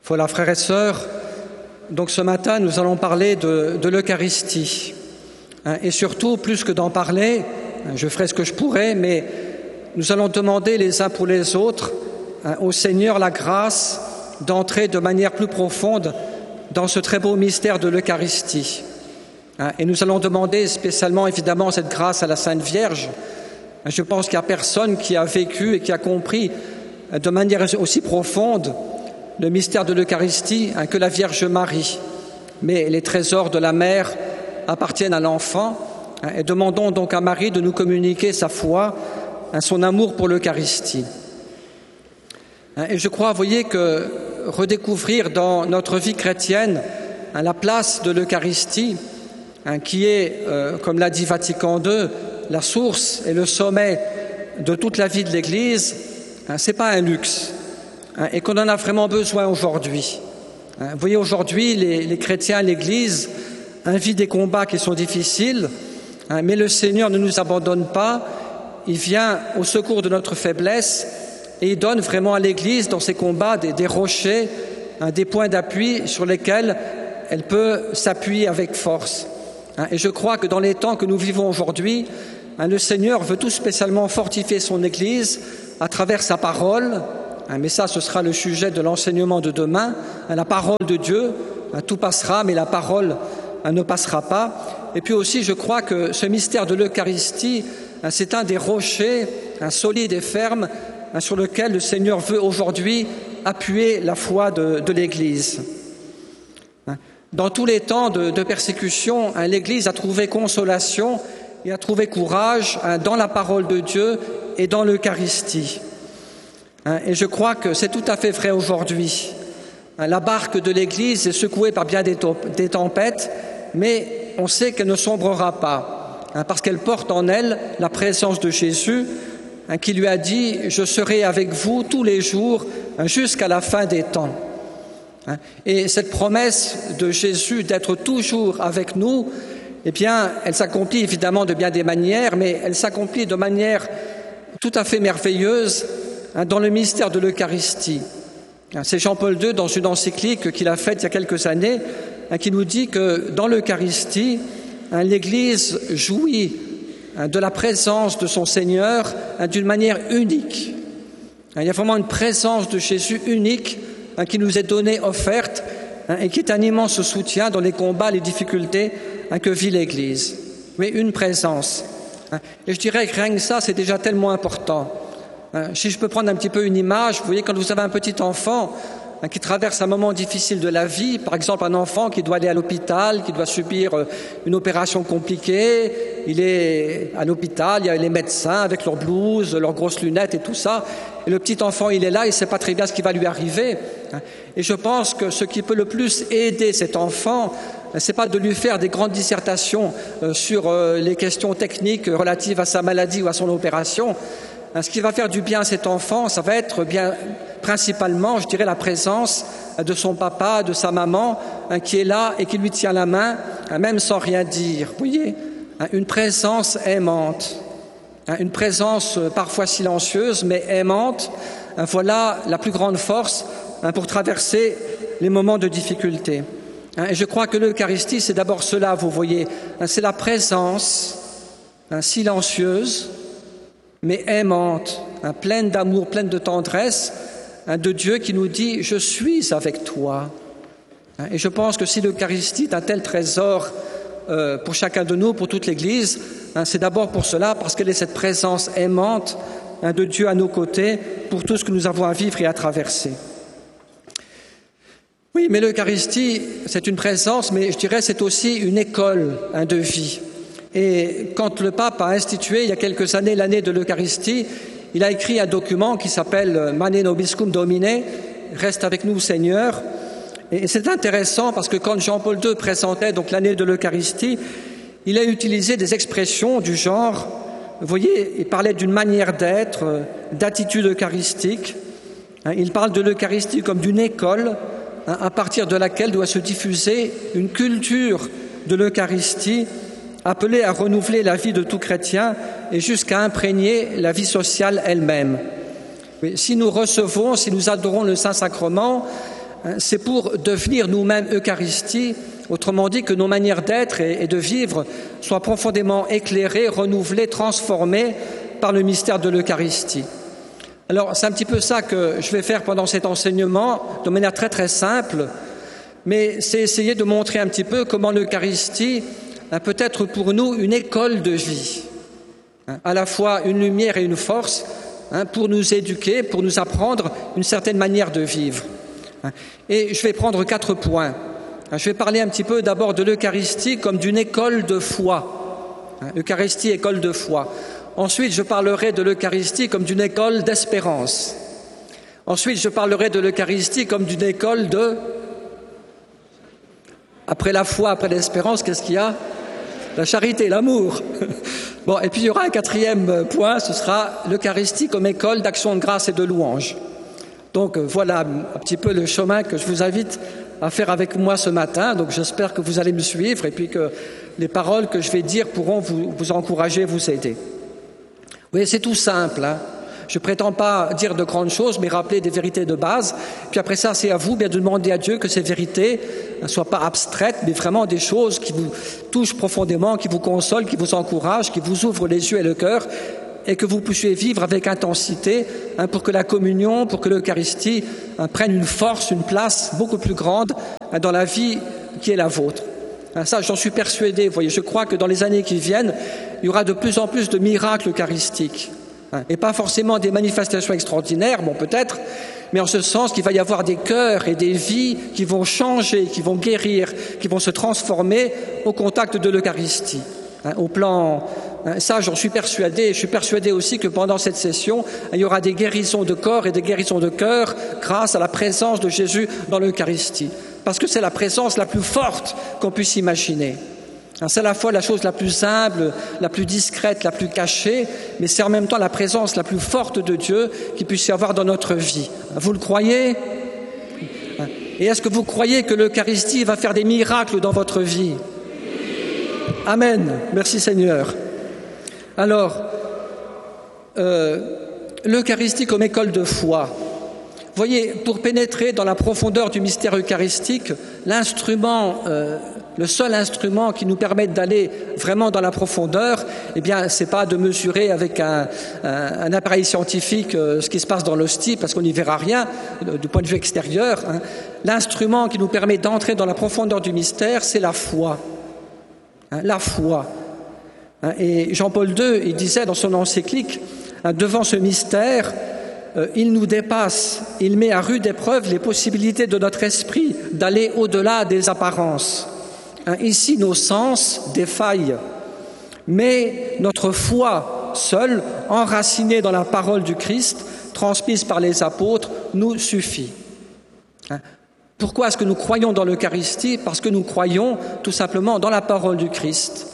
Voilà, frères et sœurs, donc ce matin, nous allons parler de l'Eucharistie. Et surtout, plus que d'en parler, je ferai ce que je pourrai, mais nous allons demander les uns pour les autres au Seigneur la grâce d'entrer de manière plus profonde dans ce très beau mystère de l'Eucharistie. Et nous allons demander spécialement, évidemment, cette grâce à la Sainte Vierge. Je pense qu'il n'y a personne qui a vécu et qui a compris de manière aussi profonde le mystère de l'Eucharistie que la Vierge Marie. Mais les trésors de la mère appartiennent à l'enfant et demandons donc à Marie de nous communiquer sa foi, son amour pour l'Eucharistie. Et je crois, vous voyez, que redécouvrir dans notre vie chrétienne la place de l'Eucharistie, qui est, comme l'a dit Vatican II, la source et le sommet de toute la vie de l'Église, ce n'est pas un luxe, et qu'on en a vraiment besoin aujourd'hui. Vous voyez, aujourd'hui, les chrétiens, l'Église, vivent des combats qui sont difficiles, mais le Seigneur ne nous abandonne pas, il vient au secours de notre faiblesse et il donne vraiment à l'Église, dans ses combats, des rochers, des points d'appui sur lesquels elle peut s'appuyer avec force. Et je crois que dans les temps que nous vivons aujourd'hui, le Seigneur veut tout spécialement fortifier son Église à travers sa parole, mais ça, ce sera le sujet de l'enseignement de demain, la parole de Dieu, tout passera, mais la parole ne passera pas. Et puis aussi, je crois que ce mystère de l'Eucharistie, c'est un des rochers solides et fermes sur lequel le Seigneur veut aujourd'hui appuyer la foi de l'Église. Dans tous les temps de persécution, l'Église a trouvé consolation et a trouvé courage dans la parole de Dieu et dans l'Eucharistie. Et je crois que c'est tout à fait vrai aujourd'hui. La barque de l'Église est secouée par bien des tempêtes, mais on sait qu'elle ne sombrera pas, parce qu'elle porte en elle la présence de Jésus, qui lui a dit « Je serai avec vous tous les jours jusqu'à la fin des temps ». Et cette promesse de Jésus d'être toujours avec nous, eh bien, elle s'accomplit évidemment de bien des manières, mais elle s'accomplit de manière tout à fait merveilleuse dans le mystère de l'Eucharistie. C'est Jean-Paul II, dans une encyclique qu'il a faite il y a quelques années, qui nous dit que dans l'Eucharistie, l'Église jouit de la présence de son Seigneur d'une manière unique. Il y a vraiment une présence de Jésus unique qui nous est donnée, offerte, et qui est un immense soutien dans les combats, les difficultés que vit l'Église. Mais une présence. Et je dirais que rien que ça, c'est déjà tellement important. Si je peux prendre un petit peu une image, vous voyez, quand vous avez un petit enfant qui traverse un moment difficile de la vie, par exemple un enfant qui doit aller à l'hôpital, qui doit subir une opération compliquée, il est à l'hôpital, il y a les médecins avec leurs blouses, leurs grosses lunettes et tout ça, et le petit enfant il est là, il ne sait pas très bien ce qui va lui arriver. Et je pense que ce qui peut le plus aider cet enfant, c'est pas de lui faire des grandes dissertations sur les questions techniques relatives à sa maladie ou à son opération. Ce qui va faire du bien à cet enfant, ça va être bien principalement, je dirais, la présence de son papa, de sa maman, qui est là et qui lui tient la main, même sans rien dire. Vous voyez, une présence aimante, une présence parfois silencieuse, mais aimante. Voilà la plus grande force pour traverser les moments de difficulté. Et je crois que l'Eucharistie, c'est d'abord cela, vous voyez, c'est la présence silencieuse, mais aimante, pleine d'amour, pleine de tendresse, de Dieu qui nous dit « Je suis avec toi ». Et je pense que si l'Eucharistie est un tel trésor pour chacun de nous, pour toute l'Église, c'est d'abord pour cela, parce qu'elle est cette présence aimante de Dieu à nos côtés pour tout ce que nous avons à vivre et à traverser. Oui, mais l'Eucharistie, c'est une présence, mais je dirais c'est aussi une école de vie. Et quand le pape a institué il y a quelques années l'année de l'Eucharistie, il a écrit un document qui s'appelle « Mane Nobiscum Domine », « Reste avec nous Seigneur ». Et c'est intéressant parce que quand Jean-Paul II présentait donc l'année de l'Eucharistie, il a utilisé des expressions du genre, vous voyez, il parlait d'une manière d'être, d'attitude eucharistique. Il parle de l'Eucharistie comme d'une école à partir de laquelle doit se diffuser une culture de l'Eucharistie appelée à renouveler la vie de tout chrétien et jusqu'à imprégner la vie sociale elle-même. Si nous recevons, si nous adorons le Saint-Sacrement, c'est pour devenir nous-mêmes Eucharistie, autrement dit que nos manières d'être et de vivre soient profondément éclairées, renouvelées, transformées par le mystère de l'Eucharistie. Alors c'est un petit peu ça que je vais faire pendant cet enseignement, de manière très très simple, mais c'est essayer de montrer un petit peu comment l'Eucharistie peut être pour nous une école de vie, à la fois une lumière et une force, pour nous éduquer, pour nous apprendre une certaine manière de vivre. Et je vais prendre 4 points. Je vais parler un petit peu d'abord de l'Eucharistie comme d'une école de foi. Eucharistie, école de foi. Ensuite, je parlerai de l'Eucharistie comme d'une école d'espérance. Ensuite, je parlerai de l'Eucharistie comme d'une école de... Après la foi, après l'espérance, qu'est-ce qu'il y a? La charité, l'amour. Bon, et puis il y aura un 4e point, ce sera l'Eucharistie comme école d'action de grâce et de louange. Donc voilà un petit peu le chemin que je vous invite à faire avec moi ce matin. Donc j'espère que vous allez me suivre et puis que les paroles que je vais dire pourront vous encourager, vous aider. Oui, c'est tout simple. Je ne prétends pas dire de grandes choses, mais rappeler des vérités de base. Puis après ça, c'est à vous bien de demander à Dieu que ces vérités ne soient pas abstraites, mais vraiment des choses qui vous touchent profondément, qui vous consolent, qui vous encouragent, qui vous ouvrent les yeux et le cœur, et que vous puissiez vivre avec intensité pour que la communion, pour que l'Eucharistie prenne une force, une place beaucoup plus grande dans la vie qui est la vôtre. Ça, j'en suis persuadé. Vous voyez, je crois que dans les années qui viennent, il y aura de plus en plus de miracles eucharistiques. Et pas forcément des manifestations extraordinaires, bon peut-être, mais en ce sens qu'il va y avoir des cœurs et des vies qui vont changer, qui vont guérir, qui vont se transformer au contact de l'Eucharistie. Au plan, ça j'en suis persuadé. Je suis persuadé aussi que pendant cette session, il y aura des guérisons de corps et des guérisons de cœur grâce à la présence de Jésus dans l'Eucharistie. Parce que c'est la présence la plus forte qu'on puisse imaginer. C'est à la fois la chose la plus humble, la plus discrète, la plus cachée, mais c'est en même temps la présence la plus forte de Dieu qu'il puisse y avoir dans notre vie. Vous le croyez? Et est-ce que vous croyez que l'Eucharistie va faire des miracles dans votre vie? Amen. Merci Seigneur. Alors, l'Eucharistie comme école de foi. Vous voyez, pour pénétrer dans la profondeur du mystère eucharistique, l'instrument, le seul instrument qui nous permet d'aller vraiment dans la profondeur, eh bien, c'est pas de mesurer avec un appareil scientifique ce qui se passe dans l'hostie, parce qu'on n'y verra rien du point de vue extérieur. L'instrument qui nous permet d'entrer dans la profondeur du mystère, c'est la foi. La foi. Et Jean-Paul II, il disait dans son encyclique, devant ce mystère, il nous dépasse, il met à rude épreuve les possibilités de notre esprit d'aller au-delà des apparences. Ici, nos sens défaillent, mais notre foi seule, enracinée dans la parole du Christ, transmise par les apôtres, nous suffit. Pourquoi est-ce que nous croyons dans l'Eucharistie? Parce que nous croyons tout simplement dans la parole du Christ.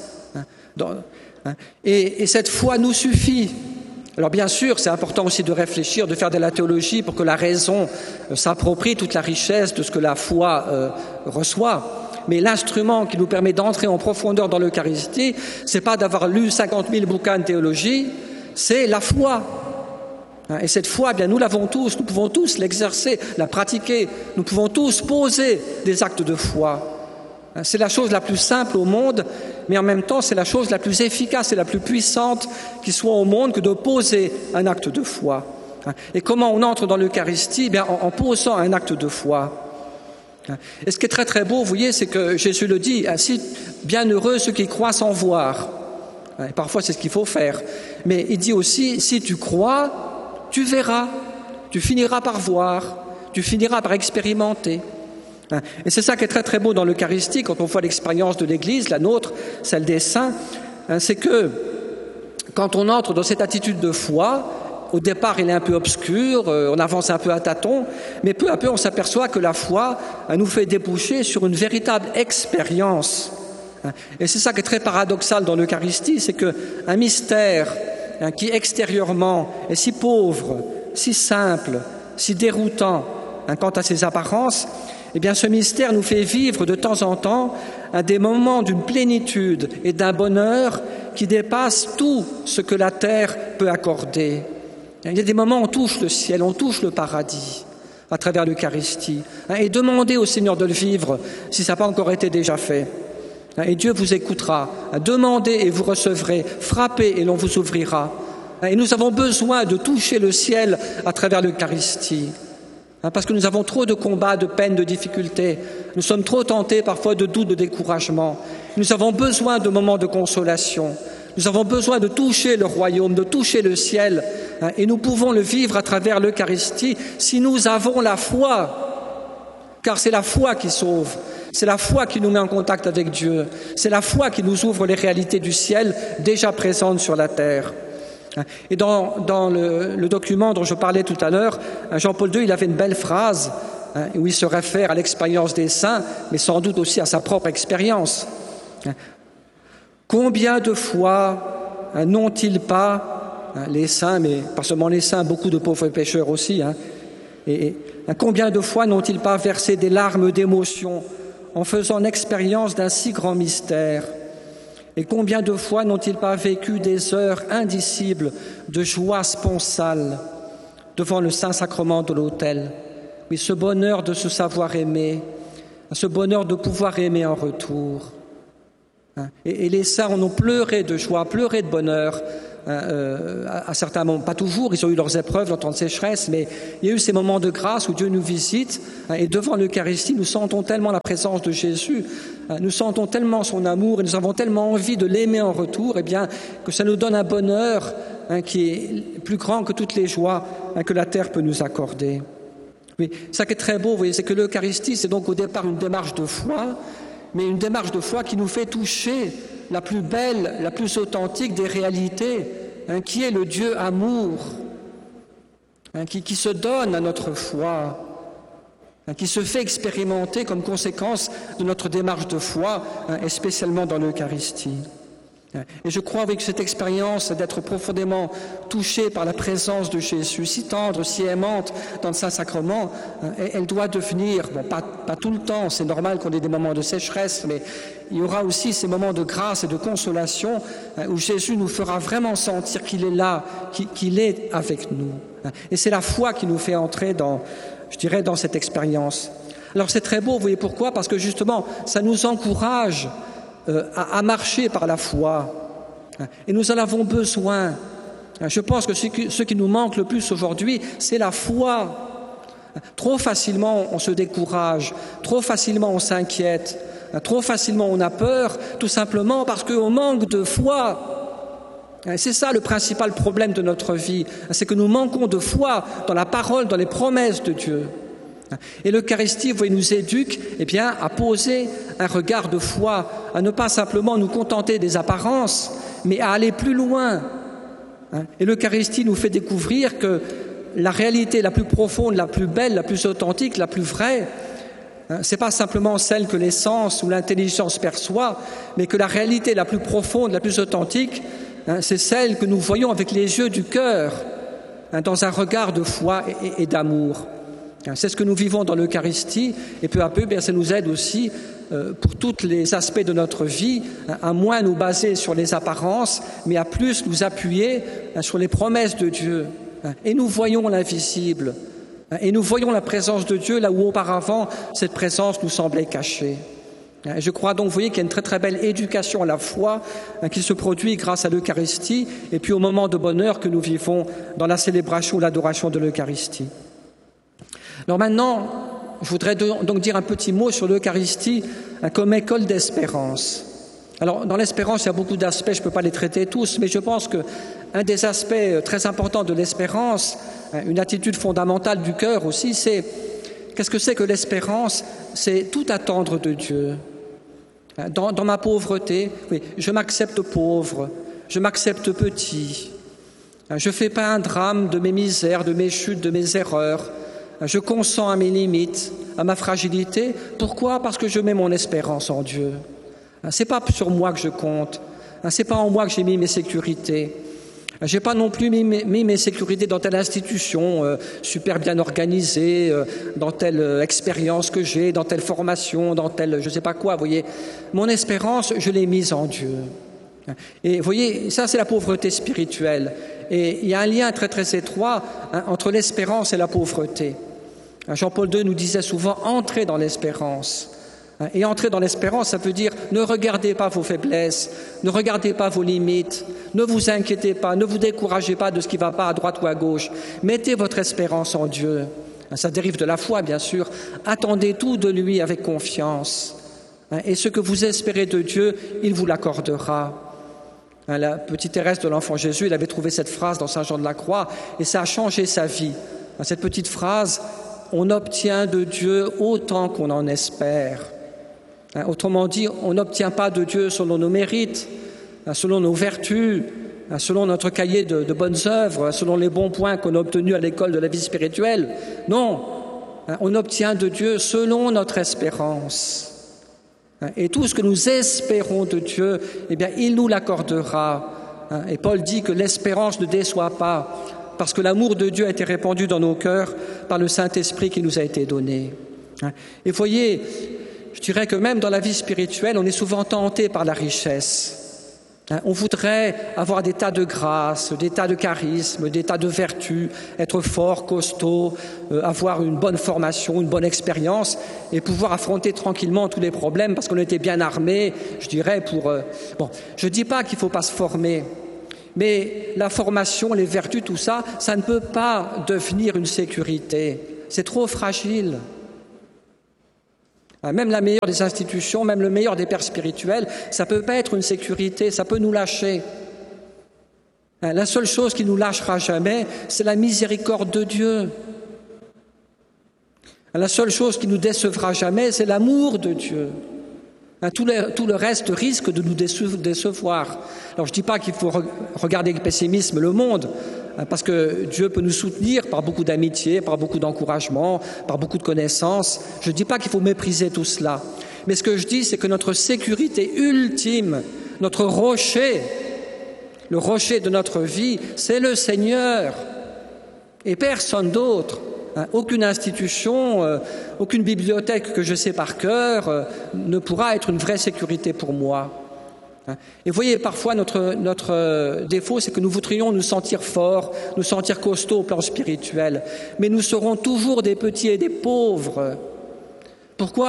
Et cette foi nous suffit. Alors bien sûr, c'est important aussi de réfléchir, de faire de la théologie pour que la raison s'approprie toute la richesse de ce que la foi reçoit. Mais l'instrument qui nous permet d'entrer en profondeur dans l'Eucharistie, c'est pas d'avoir lu 50 000 bouquins de théologie, c'est la foi. Et cette foi, eh bien, nous l'avons tous, nous pouvons tous l'exercer, la pratiquer, nous pouvons tous poser des actes de foi. C'est la chose la plus simple au monde, mais en même temps, c'est la chose la plus efficace et la plus puissante qui soit au monde que de poser un acte de foi. Et comment on entre dans l'Eucharistie? Eh bien, en posant un acte de foi. Et ce qui est très très beau, vous voyez, c'est que Jésus le dit, ainsi, bienheureux ceux qui croient sans voir. Et parfois, c'est ce qu'il faut faire. Mais il dit aussi, si tu crois, tu verras, tu finiras par voir, tu finiras par expérimenter. Et c'est ça qui est très très beau dans l'Eucharistie, quand on voit l'expérience de l'Église, la nôtre, celle des saints, c'est que quand on entre dans cette attitude de foi, au départ elle est un peu obscure, on avance un peu à tâtons, mais peu à peu on s'aperçoit que la foi nous fait déboucher sur une véritable expérience. Et c'est ça qui est très paradoxal dans l'Eucharistie, c'est qu'un mystère qui extérieurement est si pauvre, si simple, si déroutant quant à ses apparences, eh bien, ce mystère nous fait vivre de temps en temps des moments d'une plénitude et d'un bonheur qui dépassent tout ce que la terre peut accorder. Il y a des moments où on touche le ciel, on touche le paradis. à travers l'Eucharistie. Et demandez au Seigneur de le vivre si ça n'a pas encore été déjà fait. Et Dieu vous écoutera. Demandez et vous recevrez. Frappez et l'on vous ouvrira. Et nous avons besoin de toucher le ciel à travers l'Eucharistie. Parce que nous avons trop de combats, de peines, de difficultés. Nous sommes trop tentés parfois de doutes, de découragement. Nous avons besoin de moments de consolation. Nous avons besoin de toucher le royaume, de toucher le ciel. Et nous pouvons le vivre à travers l'Eucharistie si nous avons la foi. Car c'est la foi qui sauve. C'est la foi qui nous met en contact avec Dieu. C'est la foi qui nous ouvre les réalités du ciel déjà présentes sur la terre. Et dans le document dont je parlais tout à l'heure, Jean-Paul II, il avait une belle phrase où il se réfère à l'expérience des saints, mais sans doute aussi à sa propre expérience. Combien de fois n'ont-ils pas, les saints, mais pas seulement les saints, beaucoup de pauvres pécheurs aussi, et combien de fois n'ont-ils pas versé des larmes d'émotion en faisant l'expérience d'un si grand mystère? Et combien de fois n'ont-ils pas vécu des heures indicibles de joie sponsale devant le Saint-Sacrement de l'autel? Oui, ce bonheur de se savoir aimer, ce bonheur de pouvoir aimer en retour. Et les saints en ont pleuré de joie, pleuré de bonheur, à certains moments, pas toujours, ils ont eu leurs épreuves, leur temps de sécheresse, mais il y a eu ces moments de grâce où Dieu nous visite, et devant l'Eucharistie, nous sentons tellement la présence de Jésus, nous sentons tellement son amour, et nous avons tellement envie de l'aimer en retour, eh bien, que ça nous donne un bonheur qui est plus grand que toutes les joies que la terre peut nous accorder. Oui, ça qui est très beau, vous voyez, c'est que l'Eucharistie, c'est donc au départ une démarche de foi, mais une démarche de foi qui nous fait toucher la plus belle, la plus authentique des réalités, qui est le Dieu amour, qui se donne à notre foi, qui se fait expérimenter comme conséquence de notre démarche de foi, et spécialement dans l'Eucharistie. Et je crois que cette expérience d'être profondément touché par la présence de Jésus, si tendre, si aimante dans le Saint-Sacrement, elle doit devenir, bon, pas tout le temps, c'est normal qu'on ait des moments de sécheresse, mais il y aura aussi ces moments de grâce et de consolation où Jésus nous fera vraiment sentir qu'il est là, qu'il est avec nous. Et c'est la foi qui nous fait entrer dans cette expérience. Alors c'est très beau, vous voyez pourquoi? Parce que justement, ça nous encourage à marcher par la foi. Et nous en avons besoin. Je pense que ce qui nous manque le plus aujourd'hui, c'est la foi. Trop facilement, on se décourage. Trop facilement, on s'inquiète. Trop facilement, on a peur, tout simplement parce qu'on manque de foi. C'est ça le principal problème de notre vie. C'est que nous manquons de foi dans la parole, dans les promesses de Dieu. Et l'Eucharistie, vous voyez, nous éduque à poser un regard de foi, à ne pas simplement nous contenter des apparences, mais à aller plus loin. Et l'Eucharistie nous fait découvrir que la réalité la plus profonde, la plus belle, la plus authentique, la plus vraie, c'est pas simplement celle que les sens ou l'intelligence perçoit, mais que la réalité la plus profonde, la plus authentique, c'est celle que nous voyons avec les yeux du cœur, dans un regard de foi et d'amour. C'est ce que nous vivons dans l'Eucharistie, et peu à peu, ça nous aide aussi pour tous les aspects de notre vie, à moins nous baser sur les apparences, mais à plus nous appuyer sur les promesses de Dieu. Et nous voyons l'invisible, et nous voyons la présence de Dieu là où auparavant cette présence nous semblait cachée. Je crois donc, vous voyez, qu'il y a une très très belle éducation à la foi qui se produit grâce à l'Eucharistie, et puis au moment de bonheur que nous vivons dans la célébration ou l'adoration de l'Eucharistie. Alors maintenant, je voudrais donc dire un petit mot sur l'Eucharistie comme école d'espérance. Alors, dans l'espérance, il y a beaucoup d'aspects, je ne peux pas les traiter tous, mais je pense qu'un des aspects très importants de l'espérance, une attitude fondamentale du cœur aussi, c'est qu'est-ce que c'est que l'espérance? C'est tout attendre de Dieu. Dans ma pauvreté, oui, je m'accepte pauvre, je m'accepte petit, je ne fais pas un drame de mes misères, de mes chutes, de mes erreurs. Je consens à mes limites, à ma fragilité. Pourquoi? Parce que je mets mon espérance en Dieu. C'est pas sur moi que je compte. C'est pas en moi que j'ai mis mes sécurités. J'ai pas non plus mis mes sécurités dans telle institution super bien organisée, dans telle expérience que j'ai, dans telle formation, dans telle je sais pas quoi. Vous voyez, mon espérance, je l'ai mise en Dieu. Et vous voyez, ça c'est la pauvreté spirituelle. Et il y a un lien très très étroit entre l'espérance et la pauvreté. Jean-Paul II nous disait souvent « entrez dans l'espérance ». Et entrer dans l'espérance, ça veut dire ne regardez pas vos faiblesses, ne regardez pas vos limites, ne vous inquiétez pas, ne vous découragez pas de ce qui ne va pas à droite ou à gauche. Mettez votre espérance en Dieu. Ça dérive de la foi, bien sûr. Attendez tout de lui avec confiance. Et ce que vous espérez de Dieu, il vous l'accordera. La petite Thérèse de l'Enfant Jésus, elle avait trouvé cette phrase dans Saint Jean de la Croix et ça a changé sa vie. Cette petite phrase, on obtient de Dieu autant qu'on en espère. Autrement dit, on n'obtient pas de Dieu selon nos mérites, selon nos vertus, selon notre cahier de bonnes œuvres, selon les bons points qu'on a obtenus à l'école de la vie spirituelle. Non, on obtient de Dieu selon notre espérance. Et tout ce que nous espérons de Dieu, eh bien, il nous l'accordera. Et Paul dit que l'espérance ne déçoit pas, parce que l'amour de Dieu a été répandu dans nos cœurs par le Saint-Esprit qui nous a été donné. Et voyez, je dirais que même dans la vie spirituelle, on est souvent tenté par la richesse. On voudrait avoir des tas de grâces, des tas de charismes, des tas de vertus, être fort, costaud, avoir une bonne formation, une bonne expérience et pouvoir affronter tranquillement tous les problèmes parce qu'on était bien armé, je dirais, pour... je ne dis pas qu'il ne faut pas se former, mais la formation, les vertus, tout ça, ça ne peut pas devenir une sécurité. C'est trop fragile. Même la meilleure des institutions, même le meilleur des pères spirituels, ça ne peut pas être une sécurité, ça peut nous lâcher. La seule chose qui ne nous lâchera jamais, c'est la miséricorde de Dieu. La seule chose qui nous décevra jamais, c'est l'amour de Dieu. Tout le reste risque de nous décevoir. Alors je ne dis pas qu'il faut regarder avec pessimisme le monde, parce que Dieu peut nous soutenir par beaucoup d'amitié, par beaucoup d'encouragement, par beaucoup de connaissances. Je ne dis pas qu'il faut mépriser tout cela. Mais ce que je dis, c'est que notre sécurité ultime, notre rocher, le rocher de notre vie, c'est le Seigneur et personne d'autre. Aucune institution, aucune bibliothèque que je sais par cœur ne pourra être une vraie sécurité pour moi. Et vous voyez, parfois notre défaut, c'est que nous voudrions nous sentir forts, nous sentir costauds au plan spirituel, mais nous serons toujours des petits et des pauvres. Pourquoi ?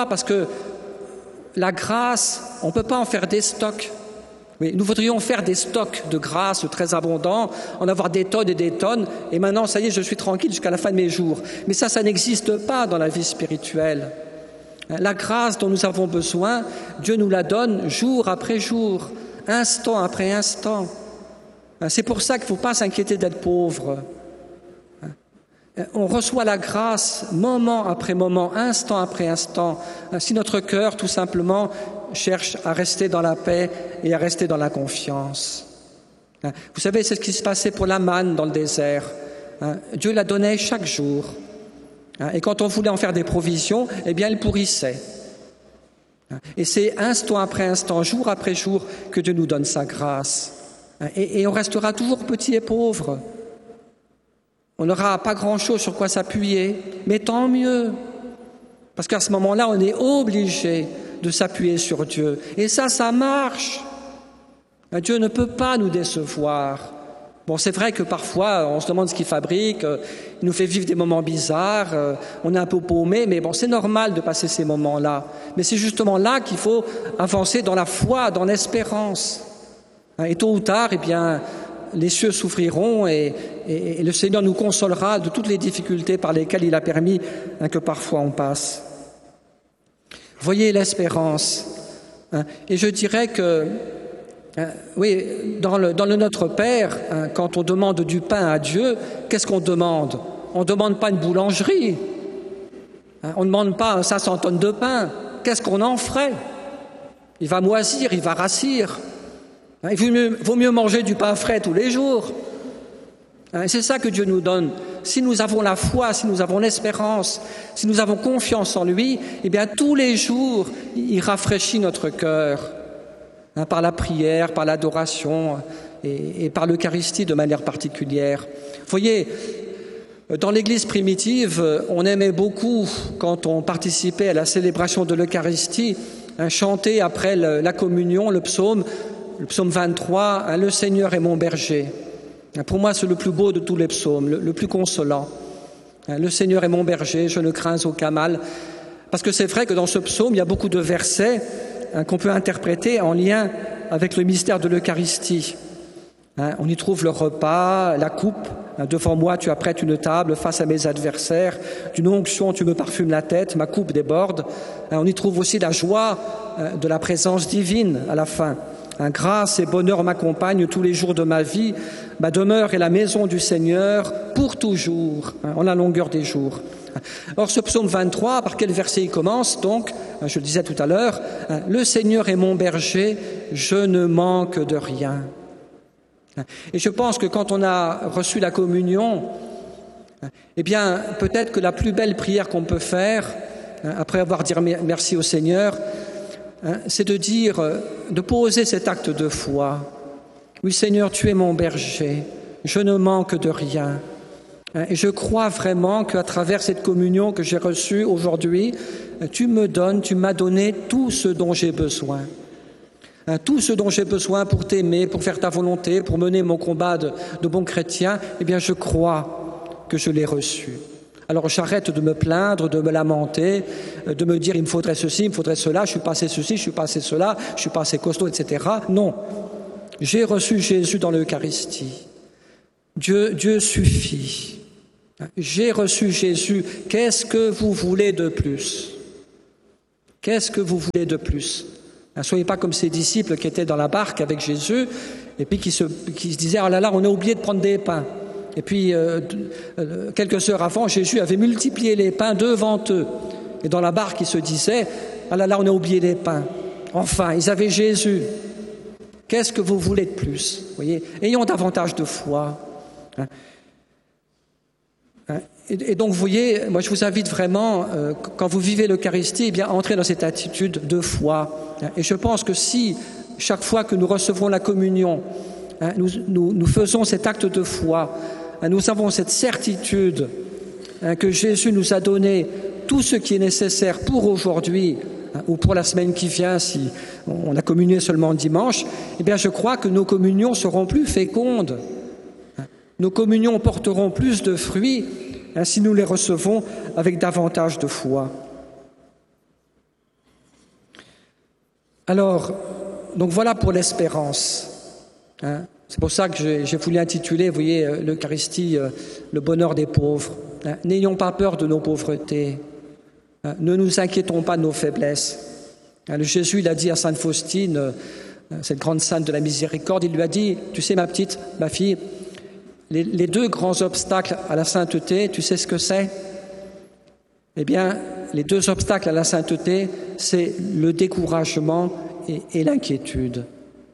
Parce que la grâce, on ne peut pas en faire des stocks. Oui, nous voudrions faire des stocks de grâce très abondants, en avoir des tonnes et des tonnes, et maintenant, ça y est, je suis tranquille jusqu'à la fin de mes jours. Mais ça n'existe pas dans la vie spirituelle. La grâce dont nous avons besoin, Dieu nous la donne jour après jour, instant après instant. C'est pour ça qu'il ne faut pas s'inquiéter d'être pauvre. On reçoit la grâce moment après moment, instant après instant, si notre cœur, tout simplement, cherche à rester dans la paix et à rester dans la confiance. Vous savez, c'est ce qui se passait pour la manne dans le désert. Dieu la donnait chaque jour. Et quand on voulait en faire des provisions, eh bien, elle pourrissait. Et c'est instant après instant, jour après jour, que Dieu nous donne sa grâce. Et on restera toujours petit et pauvre. On n'aura pas grand-chose sur quoi s'appuyer, mais tant mieux. Parce qu'à ce moment-là, on est obligé de s'appuyer sur Dieu. Et ça marche. Dieu ne peut pas nous décevoir. Bon, c'est vrai que parfois, on se demande ce qu'il fabrique, il nous fait vivre des moments bizarres, on est un peu paumé, mais bon, c'est normal de passer ces moments-là. Mais c'est justement là qu'il faut avancer dans la foi, dans l'espérance. Et tôt ou tard, eh bien, les cieux s'ouvriront et le Seigneur nous consolera de toutes les difficultés par lesquelles il a permis que parfois on passe. Voyez l'espérance. Et je dirais que, oui, dans le Notre Père, quand on demande du pain à Dieu, qu'est-ce qu'on demande ? On ne demande pas une boulangerie. On ne demande pas 500 tonnes de pain. Qu'est-ce qu'on en ferait ? Il va moisir, il va rassir. Il vaut mieux manger du pain frais tous les jours. C'est ça que Dieu nous donne. Si nous avons la foi, si nous avons l'espérance, si nous avons confiance en lui, eh bien tous les jours, il rafraîchit notre cœur par la prière, par l'adoration et par l'Eucharistie de manière particulière. Vous voyez, dans l'Église primitive, on aimait beaucoup, quand on participait à la célébration de l'Eucharistie, chanter après la communion le psaume 23, « Le Seigneur est mon berger ». Pour moi, c'est le plus beau de tous les psaumes, le plus consolant. Le Seigneur est mon berger, je ne crains aucun mal. Parce que c'est vrai que dans ce psaume, il y a beaucoup de versets qu'on peut interpréter en lien avec le mystère de l'Eucharistie. On y trouve le repas, la coupe. Devant moi, tu apprêtes une table face à mes adversaires. D'une onction, tu me parfumes la tête, ma coupe déborde. On y trouve aussi la joie de la présence divine à la fin. Grâce et bonheur m'accompagnent tous les jours de ma vie. Ma demeure est la maison du Seigneur pour toujours, en la longueur des jours. Or, ce psaume 23, par quel verset il commence? Donc, je le disais tout à l'heure, « Le Seigneur est mon berger, je ne manque de rien ». Et je pense que quand on a reçu la communion, eh bien, peut-être que la plus belle prière qu'on peut faire, après avoir dit merci au Seigneur, c'est de poser cet acte de foi. Oui, Seigneur, tu es mon berger, je ne manque de rien. Et je crois vraiment qu'à travers cette communion que j'ai reçue aujourd'hui, tu m'as donné tout ce dont j'ai besoin. Tout ce dont j'ai besoin pour t'aimer, pour faire ta volonté, pour mener mon combat de bon chrétien, eh bien je crois que je l'ai reçu. Alors j'arrête de me plaindre, de me lamenter, de me dire il me faudrait ceci, il me faudrait cela, je suis pas assez ceci, je suis pas assez cela, je suis pas assez costaud, etc. Non, j'ai reçu Jésus dans l'Eucharistie. Dieu suffit. J'ai reçu Jésus. Qu'est-ce que vous voulez de plus? Qu'est-ce que vous voulez de plus? Ne soyez pas comme ces disciples qui étaient dans la barque avec Jésus et puis qui se disaient « Oh là là, on a oublié de prendre des pains ». Et puis, quelques heures avant, Jésus avait multiplié les pains devant eux. Et dans la barque, ils se disaient « Ah là là, on a oublié les pains ». Enfin, ils avaient Jésus. Qu'est-ce que vous voulez de plus? Vous voyez, ayons davantage de foi. Et donc, vous voyez, moi, je vous invite vraiment, quand vous vivez l'Eucharistie, eh bien, à entrer dans cette attitude de foi. Et je pense que si, chaque fois que nous recevons la communion, nous faisons cet acte de foi, nous avons cette certitude que Jésus nous a donné tout ce qui est nécessaire pour aujourd'hui ou pour la semaine qui vient, si on a communié seulement dimanche, eh bien, je crois que nos communions seront plus fécondes. Nos communions porteront plus de fruits si nous les recevons avec davantage de foi. Alors, donc voilà pour l'espérance. C'est pour ça que j'ai voulu intituler, vous voyez, l'Eucharistie, le bonheur des pauvres. N'ayons pas peur de nos pauvretés. Ne nous inquiétons pas de nos faiblesses. Jésus, il a dit à Sainte Faustine, cette grande sainte de la miséricorde, il lui a dit, tu sais ma fille, les deux grands obstacles à la sainteté, tu sais ce que c'est? Eh bien, les deux obstacles à la sainteté, c'est le découragement et l'inquiétude.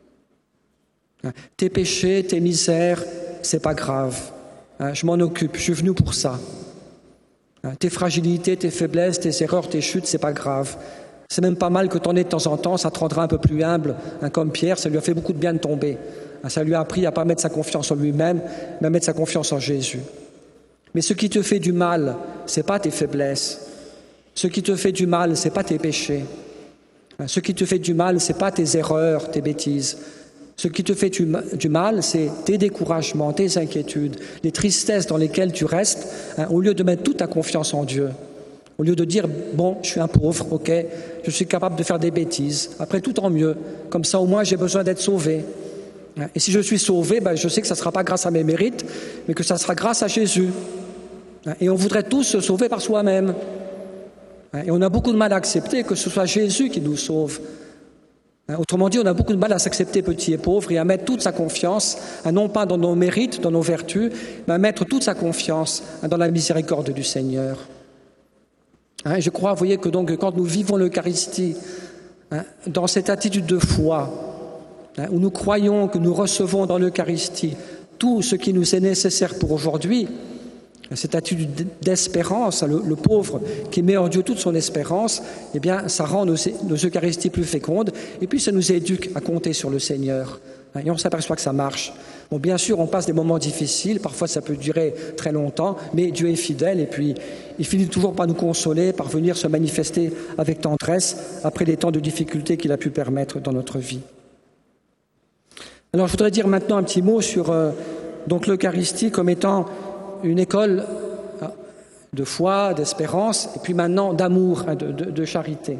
Tes péchés, tes misères, c'est pas grave. Je m'en occupe, je suis venu pour ça. Tes fragilités, tes faiblesses, tes erreurs, tes chutes, c'est pas grave. C'est même pas mal que t'en aies de temps en temps, ça te rendra un peu plus humble, comme Pierre, ça lui a fait beaucoup de bien de tomber. Ça lui a appris à ne pas mettre sa confiance en lui-même, mais à mettre sa confiance en Jésus. Mais ce qui te fait du mal, ce n'est pas tes faiblesses. Ce qui te fait du mal, ce n'est pas tes péchés. Ce qui te fait du mal, ce n'est pas tes erreurs, tes bêtises. Ce qui te fait du mal, c'est tes découragements, tes inquiétudes, les tristesses dans lesquelles tu restes, au lieu de mettre toute ta confiance en Dieu. Au lieu de dire, bon, je suis un pauvre, ok, je suis capable de faire des bêtises. Après, tout en mieux. Comme ça, au moins, j'ai besoin d'être sauvé. Et si je suis sauvé, je sais que ça ne sera pas grâce à mes mérites, mais que ça sera grâce à Jésus. Et on voudrait tous se sauver par soi-même. Et on a beaucoup de mal à accepter que ce soit Jésus qui nous sauve. Autrement dit, on a beaucoup de mal à s'accepter petit et pauvre et à mettre toute sa confiance, non pas dans nos mérites, dans nos vertus, mais à mettre toute sa confiance dans la miséricorde du Seigneur. Je crois, vous voyez, que donc quand nous vivons l'Eucharistie, dans cette attitude de foi, où nous croyons que nous recevons dans l'Eucharistie tout ce qui nous est nécessaire pour aujourd'hui, cette attitude d'espérance, le pauvre qui met en Dieu toute son espérance, eh bien, ça rend nos Eucharisties plus fécondes et puis ça nous éduque à compter sur le Seigneur. Et on s'aperçoit que ça marche. Bon, bien sûr, on passe des moments difficiles, parfois ça peut durer très longtemps, mais Dieu est fidèle et puis il finit toujours par nous consoler, par venir se manifester avec tendresse après les temps de difficulté qu'il a pu permettre dans notre vie. Alors, je voudrais dire maintenant un petit mot sur donc l'Eucharistie comme étant une école de foi, d'espérance, et puis maintenant d'amour, de charité.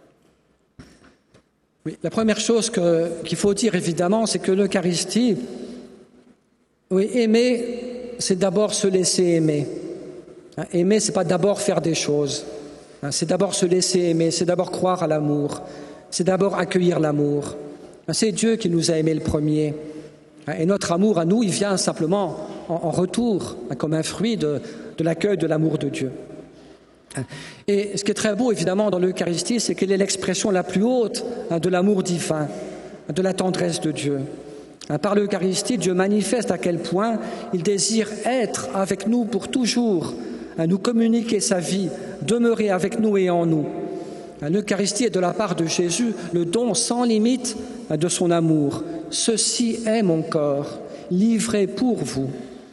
Oui, la première chose qu'il faut dire évidemment, c'est que l'Eucharistie, oui, aimer, c'est d'abord se laisser aimer. Aimer, c'est pas d'abord faire des choses. C'est d'abord se laisser aimer, c'est d'abord croire à l'amour, c'est d'abord accueillir l'amour. C'est Dieu qui nous a aimés le premier. Et notre amour à nous, il vient simplement en retour, comme un fruit de l'accueil de l'amour de Dieu. Et ce qui est très beau, évidemment, dans l'Eucharistie, c'est qu'elle est l'expression la plus haute de l'amour divin, de la tendresse de Dieu. Par l'Eucharistie, Dieu manifeste à quel point il désire être avec nous pour toujours, nous communiquer sa vie, demeurer avec nous et en nous. L'Eucharistie est de la part de Jésus le don sans limite de son amour. « Ceci est mon corps, livré pour vous ».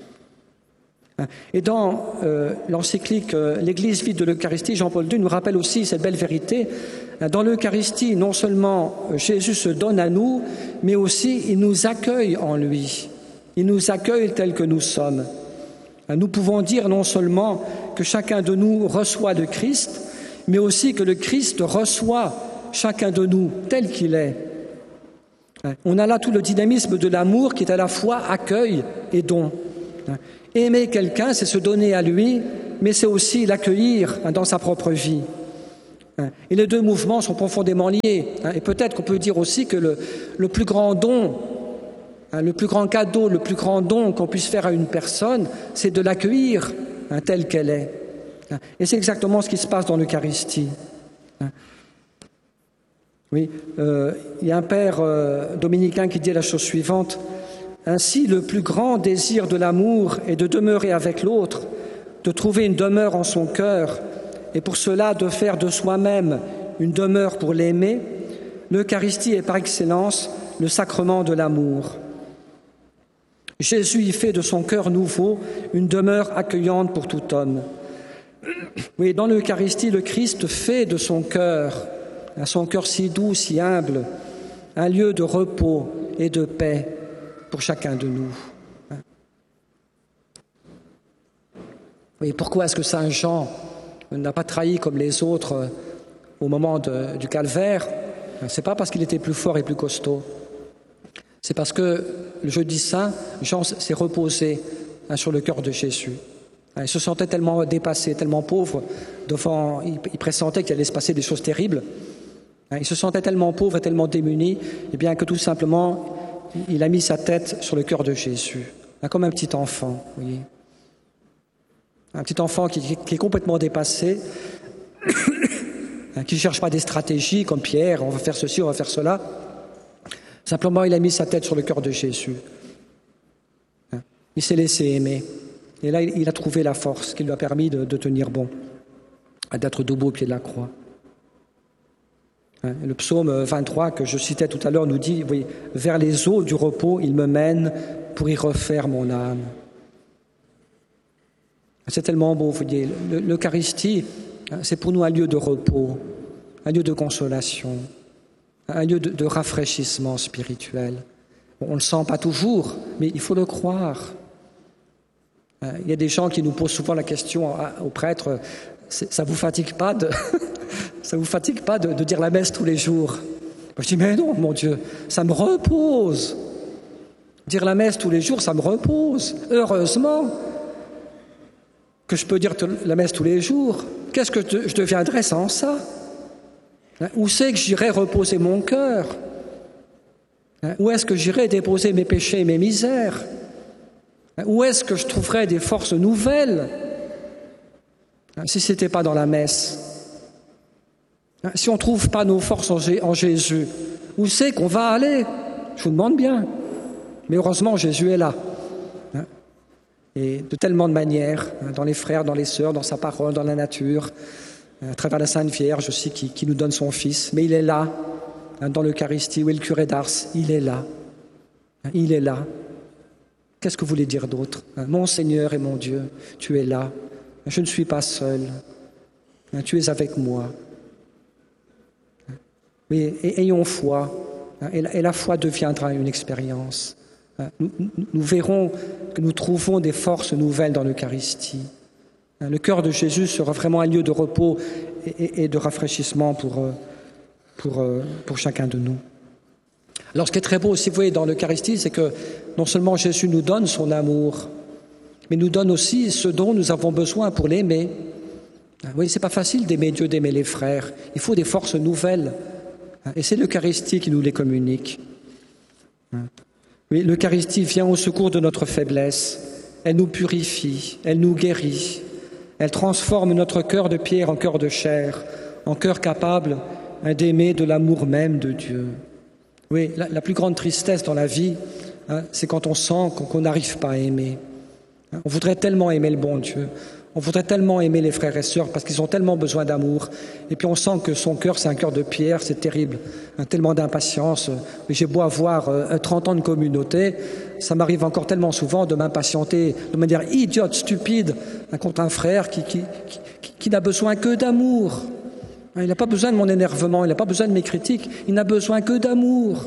Et dans l'encyclique « L'Église vide de l'Eucharistie », Jean-Paul II nous rappelle aussi cette belle vérité. Dans l'Eucharistie, non seulement Jésus se donne à nous, mais aussi il nous accueille en lui. Il nous accueille tels que nous sommes. Nous pouvons dire non seulement que chacun de nous reçoit le Christ, mais aussi que le Christ reçoit chacun de nous tel qu'il est. On a là tout le dynamisme de l'amour qui est à la fois accueil et don. Aimer quelqu'un, c'est se donner à lui, mais c'est aussi l'accueillir dans sa propre vie. Et les deux mouvements sont profondément liés. Et peut-être qu'on peut dire aussi que le plus grand don, le plus grand cadeau, le plus grand don qu'on puisse faire à une personne, c'est de l'accueillir telle qu'elle est. Et c'est exactement ce qui se passe dans l'Eucharistie. Oui, il y a un père dominicain qui dit la chose suivante. Ainsi, le plus grand désir de l'amour est de demeurer avec l'autre, de trouver une demeure en son cœur, et pour cela de faire de soi-même une demeure pour l'aimer. L'Eucharistie est par excellence le sacrement de l'amour. Jésus y fait de son cœur nouveau une demeure accueillante pour tout homme. Oui, dans l'Eucharistie, le Christ fait de son cœur si doux, si humble, un lieu de repos et de paix pour chacun de nous. Oui, pourquoi est-ce que Saint Jean n'a pas trahi comme les autres au moment du calvaire? C'est pas parce qu'il était plus fort et plus costaud. C'est parce que le jeudi saint, Jean s'est reposé sur le cœur de Jésus. Il se sentait tellement dépassé, tellement pauvre, il pressentait qu'il allait se passer des choses terribles. Il se sentait tellement pauvre et tellement démuni, et bien que tout simplement, il a mis sa tête sur le cœur de Jésus, comme un petit enfant, vous voyez. Un petit enfant qui est complètement dépassé, qui ne cherche pas des stratégies comme Pierre, on va faire ceci, on va faire cela. Simplement, il a mis sa tête sur le cœur de Jésus. Il s'est laissé aimer. Et là, il a trouvé la force qui lui a permis de tenir bon, d'être debout au pied de la croix. Le psaume 23 que je citais tout à l'heure nous dit, oui, « Vers les eaux du repos, il me mène pour y refaire mon âme. » C'est tellement beau, vous voyez. L'Eucharistie, c'est pour nous un lieu de repos, un lieu de consolation, un lieu de rafraîchissement spirituel. On ne le sent pas toujours, mais il faut le croire. Il y a des gens qui nous posent souvent la question aux prêtres, ça vous fatigue pas ça vous fatigue pas de dire la messe tous les jours? Je dis, mais non, mon Dieu, ça me repose. Dire la messe tous les jours, ça me repose. Heureusement que je peux dire la messe tous les jours. Qu'est-ce que je deviendrais sans ça? Où c'est que j'irais reposer mon cœur? Où est-ce que j'irais déposer mes péchés et mes misères? Où est-ce que je trouverais des forces nouvelles si ce n'était pas dans la messe? Si on ne trouve pas nos forces en Jésus, où c'est qu'on va aller? Je vous demande bien. Mais heureusement, Jésus est là. Et de tellement de manières, dans les frères, dans les sœurs, dans sa parole, dans la nature, à travers la Sainte Vierge aussi qui nous donne son Fils. Mais il est là, dans l'Eucharistie, où est le curé d'Ars, il est là. Il est là. Qu'est-ce que vous voulez dire d'autre? Mon Seigneur et mon Dieu, tu es là. Je ne suis pas seul. Tu es avec moi. Mais ayons foi. Et la foi deviendra une expérience. Nous verrons que nous trouvons des forces nouvelles dans l'Eucharistie. Le cœur de Jésus sera vraiment un lieu de repos et de rafraîchissement pour chacun de nous. Alors ce qui est très beau aussi, vous voyez, dans l'Eucharistie, c'est que non seulement Jésus nous donne son amour, mais nous donne aussi ce dont nous avons besoin pour l'aimer. Oui, c'est pas facile d'aimer Dieu, d'aimer les frères. Il faut des forces nouvelles. Et c'est l'Eucharistie qui nous les communique. Oui, l'Eucharistie vient au secours de notre faiblesse. Elle nous purifie, elle nous guérit. Elle transforme notre cœur de pierre en cœur de chair, en cœur capable d'aimer de l'amour même de Dieu. Oui, la plus grande tristesse dans la vie, c'est quand on sent qu'on n'arrive pas à aimer. On voudrait tellement aimer le bon Dieu. On voudrait tellement aimer les frères et sœurs parce qu'ils ont tellement besoin d'amour. Et puis on sent que son cœur, c'est un cœur de pierre, c'est terrible. Tellement d'impatience. J'ai beau avoir 30 ans de communauté, ça m'arrive encore tellement souvent de m'impatienter de manière idiote, stupide, contre un frère qui n'a besoin que d'amour. Il n'a pas besoin de mon énervement, il n'a pas besoin de mes critiques, il n'a besoin que d'amour.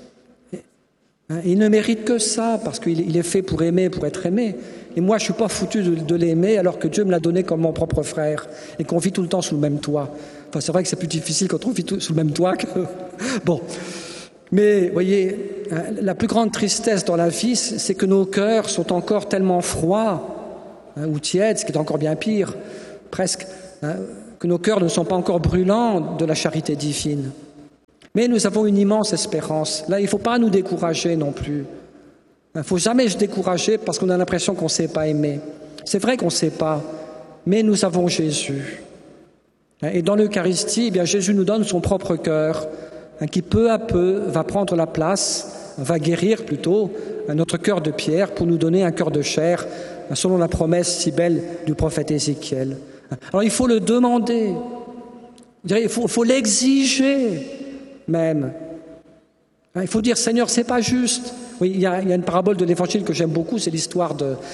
Il ne mérite que ça, parce qu'il est fait pour aimer, pour être aimé. Et moi, je ne suis pas foutu de l'aimer, alors que Dieu me l'a donné comme mon propre frère, et qu'on vit tout le temps sous le même toit. Enfin, c'est vrai que c'est plus difficile quand on vit sous le même toit que... Bon. Mais, vous voyez, la plus grande tristesse dans la vie, c'est que nos cœurs sont encore tellement froids, ou tièdes, ce qui est encore bien pire, presque, que nos cœurs ne sont pas encore brûlants de la charité divine. Mais nous avons une immense espérance. Là, il ne faut pas nous décourager non plus. Il ne faut jamais se décourager parce qu'on a l'impression qu'on ne sait pas aimer. C'est vrai qu'on ne sait pas, mais nous avons Jésus. Et dans l'Eucharistie, eh bien, Jésus nous donne son propre cœur, qui peu à peu va prendre la place, va guérir plutôt notre cœur de pierre pour nous donner un cœur de chair, selon la promesse si belle du prophète Ézéchiel. Alors il faut le demander, il faut l'exiger même. Il faut dire, Seigneur, c'est pas juste. Oui, il y a une parabole de l'Évangile que j'aime beaucoup, c'est l'histoire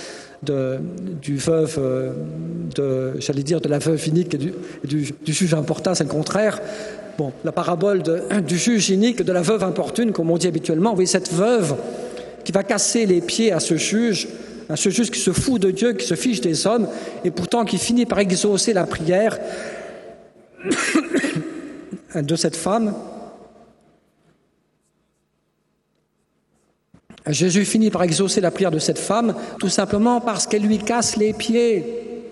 du veuve, de la veuve inique et du juge importun, c'est le contraire. Bon, la parabole du juge inique et de la veuve importune, comme on dit habituellement. Oui, cette veuve qui va casser les pieds à ce juge qui se fout de Dieu, qui se fiche des hommes, et pourtant qui finit par exaucer la prière de cette femme. Jésus finit par exaucer la prière de cette femme, tout simplement parce qu'elle lui casse les pieds.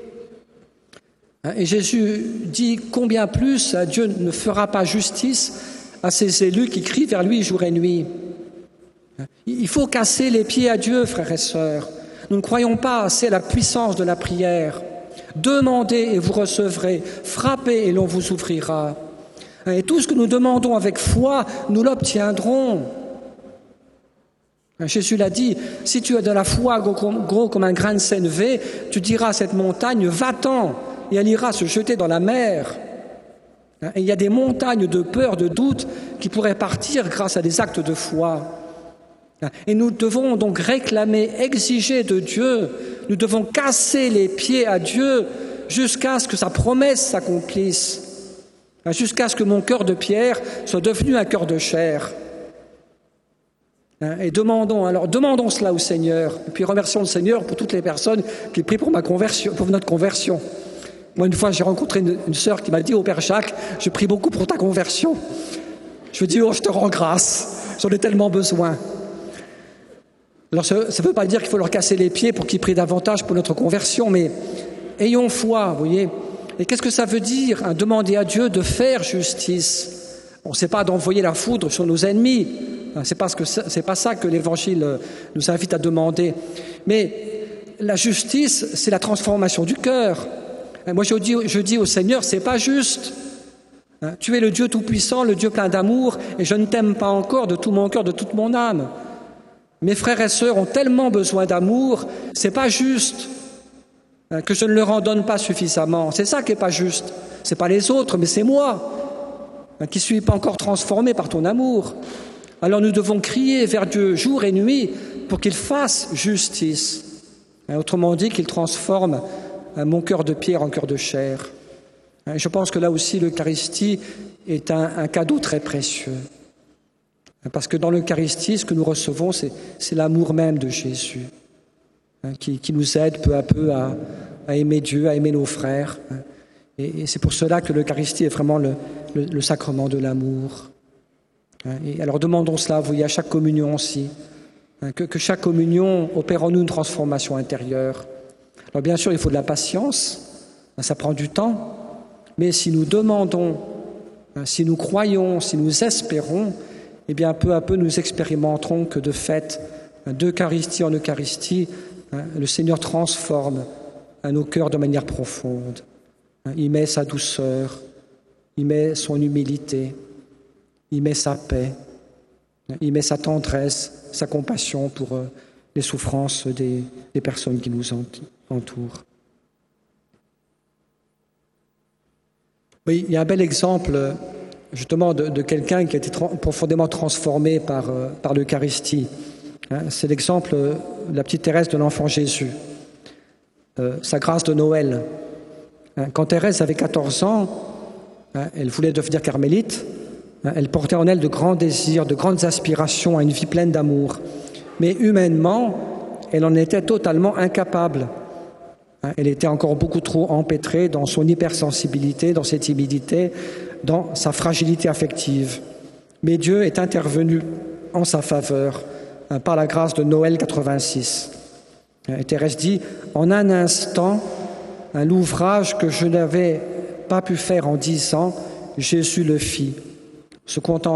Et Jésus dit combien plus Dieu ne fera pas justice à ses élus qui crient vers lui jour et nuit. Il faut casser les pieds à Dieu, frères et sœurs. Nous ne croyons pas assez à la puissance de la prière. Demandez et vous recevrez, frappez et l'on vous ouvrira. Et tout ce que nous demandons avec foi, nous l'obtiendrons. Jésus l'a dit, si tu as de la foi gros comme un grain de sénévé, tu diras à cette montagne, va-t'en, et elle ira se jeter dans la mer. Et il y a des montagnes de peur, de doute, qui pourraient partir grâce à des actes de foi. Et nous devons donc réclamer, exiger de Dieu, nous devons casser les pieds à Dieu jusqu'à ce que sa promesse s'accomplisse, jusqu'à ce que mon cœur de pierre soit devenu un cœur de chair. Et demandons cela au Seigneur. Et puis remercions le Seigneur pour toutes les personnes qui prient pour ma conversion, pour notre conversion. Moi, une fois, j'ai rencontré une sœur qui m'a dit, « Oh Père Jacques, je prie beaucoup pour ta conversion. » Je lui dis, « Oh, je te rends grâce, j'en ai tellement besoin. » Alors, ça ne veut pas dire qu'il faut leur casser les pieds pour qu'ils prient davantage pour notre conversion, mais ayons foi, vous voyez. Et qu'est-ce que ça veut dire, demander à Dieu de faire justice? On ne sait pas d'envoyer la foudre sur nos ennemis. C'est pas ça que l'Évangile nous invite à demander. Mais la justice, c'est la transformation du cœur. Moi, je dis au Seigneur, c'est pas juste. Tu es le Dieu tout-puissant, le Dieu plein d'amour, et je ne t'aime pas encore de tout mon cœur, de toute mon âme. Mes frères et sœurs ont tellement besoin d'amour, c'est pas juste que je ne leur en donne pas suffisamment. C'est ça qui est pas juste. C'est pas les autres, mais c'est moi qui suis pas encore transformé par ton amour. Alors nous devons crier vers Dieu jour et nuit pour qu'il fasse justice. Autrement dit, qu'il transforme mon cœur de pierre en cœur de chair. Je pense que là aussi l'Eucharistie est un cadeau très précieux. Parce que dans l'Eucharistie, ce que nous recevons, c'est l'amour même de Jésus, qui nous aide peu à peu à à aimer Dieu, à aimer nos frères. Et c'est pour cela que l'Eucharistie est vraiment le sacrement de l'amour. Et alors demandons cela, vous voyez, à chaque communion aussi, que chaque communion opère en nous une transformation intérieure. Alors bien sûr, il faut de la patience, ça prend du temps, mais si nous demandons, si nous croyons, si nous espérons, eh bien peu à peu nous expérimenterons que de fait, d'Eucharistie en Eucharistie, le Seigneur transforme nos cœurs de manière profonde. Il met sa douceur, il met son humilité, il met sa paix, il met sa tendresse, sa compassion pour les souffrances des personnes qui nous entourent. Oui, il y a un bel exemple justement de quelqu'un qui a été profondément transformé par l'Eucharistie. C'est l'exemple de la petite Thérèse de l'Enfant Jésus, sa grâce de Noël. Quand Thérèse avait 14 ans, elle voulait devenir carmélite. Elle portait en elle de grands désirs, de grandes aspirations à une vie pleine d'amour. Mais humainement, elle en était totalement incapable. Elle était encore beaucoup trop empêtrée dans son hypersensibilité, dans ses timidités, dans sa fragilité affective. Mais Dieu est intervenu en sa faveur par la grâce de Noël 86. Et Thérèse dit, en un instant, l'ouvrage que je n'avais pas pu faire en 10 ans, Jésus le fit, se contentant